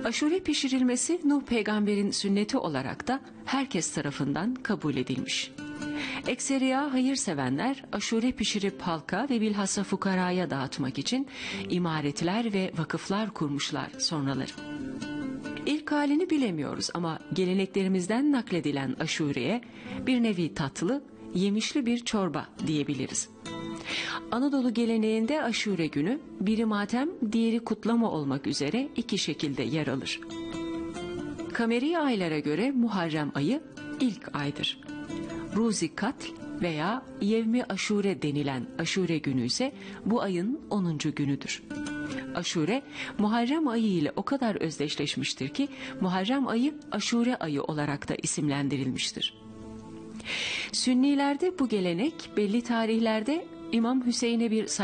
Aşure pişirilmesi Nuh peygamberin sünneti olarak da herkes tarafından kabul edilmiş. Ekseriya hayırsevenler aşure pişirip halka ve bilhassa fukaraya dağıtmak için imaretler ve vakıflar kurmuşlar sonraları. İlk halini bilemiyoruz ama geleneklerimizden nakledilen aşureye bir nevi tatlı, yemişli bir çorba diyebiliriz. Anadolu geleneğinde aşure günü biri matem, diğeri kutlama olmak üzere iki şekilde yer alır. Kameri aylara göre Muharrem ayı ilk aydır. Ruzi Katl veya Yevmi Aşure denilen aşure günü ise bu ayın 10. günüdür. Aşure, Muharrem ayı ile o kadar özdeşleşmiştir ki Muharrem ayı Aşure ayı olarak da isimlendirilmiştir. Sünnilerde bu gelenek belli tarihlerde İmam Hüseyin'e bir